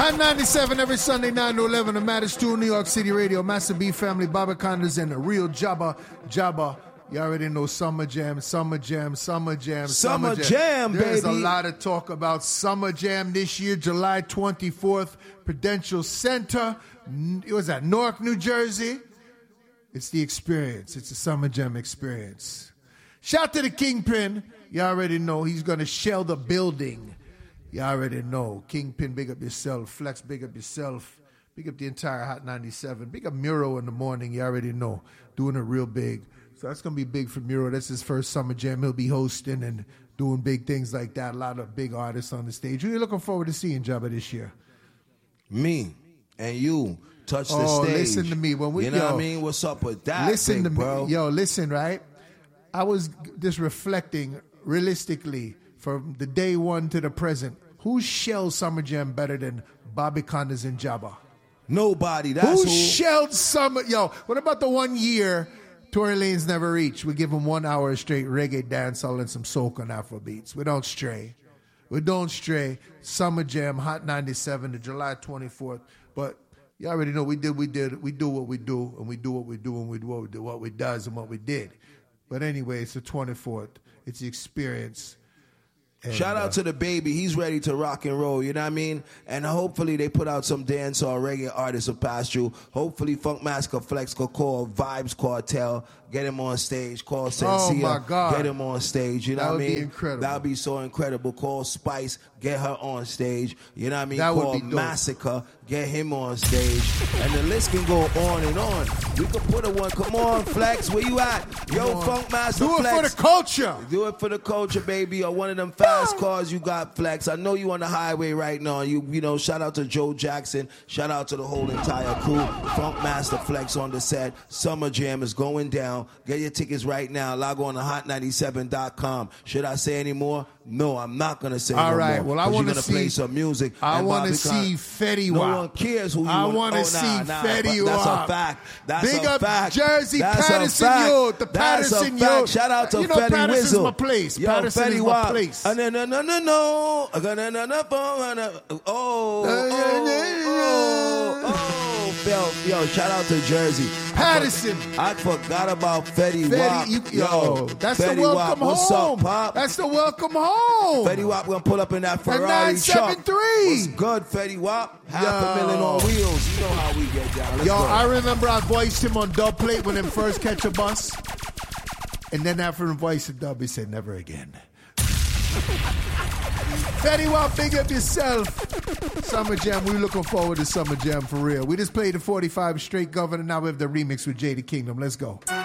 Hot 97 every Sunday, 9 to 11. The Matters 2 New York City Radio. Master B Family, Baba Condas, and the real Jabba. You already know Summer Jam, Summer Jam, Summer Jam, Summer Jam, baby. There's a lot of talk about Summer Jam this year, July 24th, Prudential Center. It was at Newark, New Jersey. It's the experience. It's a Summer Jam experience. Shout to the Kingpin. You already know he's going to shell the building. You already know. Kingpin, big up yourself. Flex, big up yourself. Big up the entire Hot 97. Big up Muro in the morning. You already know. Doing it real big. So that's going to be big for Muro. That's his first Summer Jam. He'll be hosting and doing big things like that. A lot of big artists on the stage. Who are you looking forward to seeing, Jabba, this year? Me and you touch the stage. Listen to me. When we, you know what I mean? What's up with that? Listen to me. Bro. Yo, listen, right? I was just reflecting realistically from the day one to the present. Who shelled Summer Jam better than Bobby Condas and Jabba? Nobody. That's who shelled Summer? Yo, what about the 1 year Tory Lanez Never Reach? We give him 1 hour straight reggae dancehall and some soca and Afro beats. We don't stray. Summer Jam, Hot 97, to July 24th. But you already know we do what we do, and we do what we do, and we do what we do, what we does, and what we did. But anyway, it's the 24th. It's the experience. And, shout out to the baby. He's ready to rock and roll, you know what I mean? And hopefully they put out some dancehall reggae artists will pass through. Hopefully Funkmaster Flex could call Vibes Cartel, get him on stage, call Sensia, get him on stage, you know what I mean? That would be incredible. That would be so incredible. Call Spice, get her on stage, you know what I mean? Call Massacre, get him on stage. And the list can go on and on. We could put a one. Come on, Flex, where you at? Yo, Funkmaster Flex. Do it for the culture. Do it for the culture, baby. Or one of them fast cars you got, Flex. I know you on the highway right now. You know, shout out to Joe Jackson. Shout out to the whole entire crew. Funkmaster Flex on the set. Summer Jam is going down. Get your tickets right now. Log on to hot97.com. Should I say any more? No, I'm not going to say all no right. more. Well, I want to play some music. I want to see Fetty Wap. No one cares who you I want to see Fetty Wap. That's a fact. That's big a up fact. Jersey, that's Patterson Youth. The Patterson Youth. Shout out to Fetty Patterson's my place. Yo, Patterson Fetty is Wap. my place. Yo, shout out to Jersey. Patterson. I forgot about Fetty Wap. Yo, that's Fetty the welcome Wap. Home. What's up, Pop? That's the welcome home. Fetty Wap gonna pull up in that Ferrari truck. What's good, Fetty Wap? $500,000 on wheels. You know how we get down. Let's go. I remember I voiced him on Dub Plate when him first catch a bus. And then after him voiced the dub, he said, never again. Fetty Wap, big up yourself. Summer Jam, we looking forward to Summer Jam for real. We just played the 45 straight Governor. Now we have the remix with Jada Kingdom. Let's go.